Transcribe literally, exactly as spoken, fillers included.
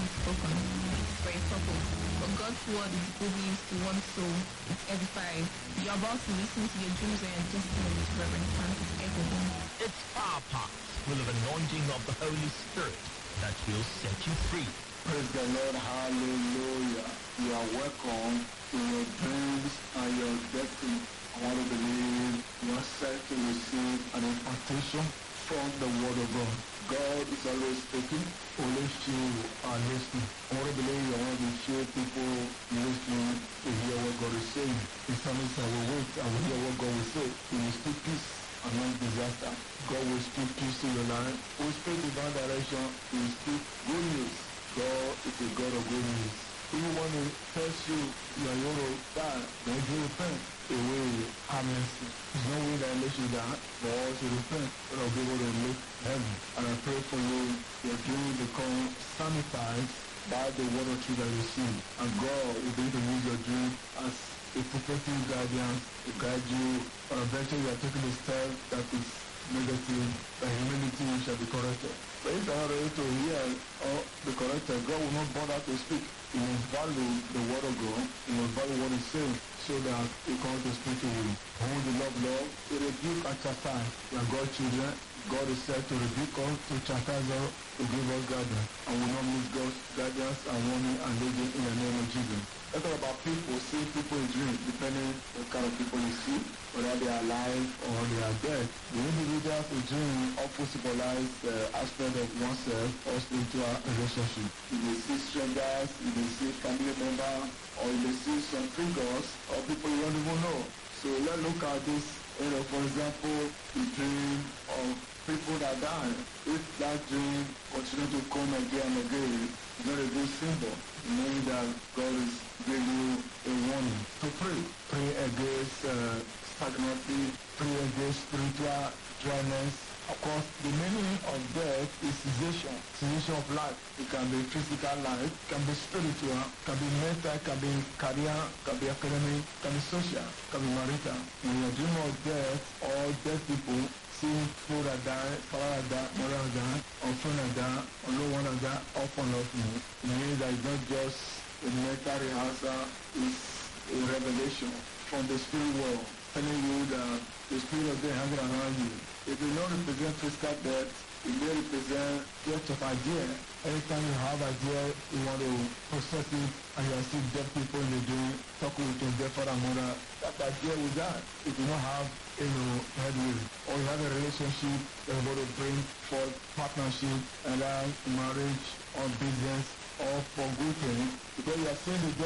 have spoken for a couple, but God's word is good news to one soul. It's edified. You're about to listen to your dreams and your destiny with Reverend Francis Egogun. It's Power Packed, full of anointing of the Holy Spirit that will set you free. Praise the Lord, hallelujah. You are welcome to your dreams and your destiny. I want to believe you are set to receive an impartation from the Word of God. God is always speaking, only few are listening. I want to believe you want to show people listening to hear what God is saying. The psalmist I will wait, I will hear what God will say. He will speak peace and not disaster. God will speak peace to your life. He will speak divine direction. He will speak good news. God is a God of good news. If you want to test you, you are going to die, then you repent. Away harmlessly. There's no way that let you die, but also repent. God will be able to live heaven. And I pray for you, your dream will become sanitized by the word of truth that you see. And God will be able to use your dream as a protective guardian to guide you. Or eventually you are taking a step that is negative, that humanity shall be corrected. But if you are not ready to hear or be corrected, God will not bother to speak. He must value the word of God. He must value what He says so that He comes to speak to you. Whom the love, love, to rebuke and chastise. We are God's children. God is said to rebuke us, to chastise us, to give us guidance. And we will not miss God's guidance and warning and leading in the name of Jesus. Let's talk about people, see people in dreams, depending what kind of people you see, whether they are alive or they are dead. The individuals in dreams often symbolize the aspect of oneself or spiritual relationship. You may see strangers, you may see family members, or you may see some figures or people you don't even know. So let's look at this, you know, for example, the dream of people that die. If that dream continues to come again and again, it's not a good symbol. It means that God is giving you a warning to pray. Pray against uh, stagnancy, pray against spiritual dryness. Of course, the meaning of death is cessation, cessation of life. It can be physical life, it can be spiritual, it can be mental, it can be career, it can be academic, it can be social, it can be marital. When you dream of death or dead people, seeing people that die, father that die, mother that die, or friend that die, or no one that die, up and up. It means that it's not just a mental rehearsal, it's a revelation from the spirit world, telling you that the spirit of death hanging around you. It will not represent physical death, it may represent death of idea. Anytime you have idea, you want to process it, and you are still dead people in the dream, talking with your dead father and mother, that idea will die. If you don't have, you know, headway, or you have a relationship that is going to bring forth partnership, either marriage or business, or for good things, because you are seeing the